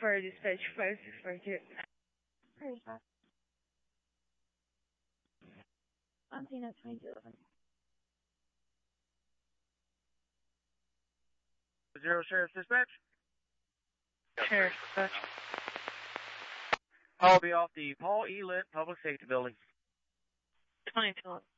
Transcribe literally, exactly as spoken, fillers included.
for dispatch five six four two. Montana twenty-two eleven. Zero Sheriff Dispatch. Sheriff Dispatch. I'll be off the Paul E. Litt Public Safety Building. twenty-two eleven.